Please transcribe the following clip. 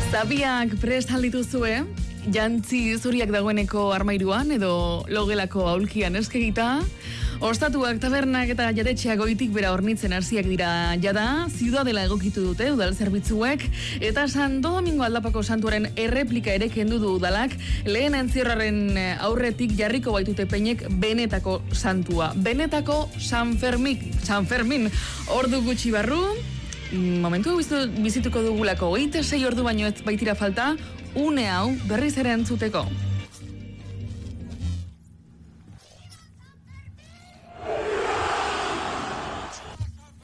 Zabiak prest aldituzue, jantzi zuriak dagoeneko armairuan edo logelako aulkian eskegita, ostatuak, tabernak eta jatetxeak goitik bera hornitzen hasiak dira jada, ziudadela egokitu dute udal zerbitzuek, eta Santo Domingo Aldapako santuaren erreplika ere kendu du udalak, lehen entzierraren aurretik jarriko baitute peinek benetako santua. Benetako San Fermin, ordu gutxi barru, momentu bizituko dugulako 26 ordu baino ez baitira falta, une hau berriz ere entzuteko.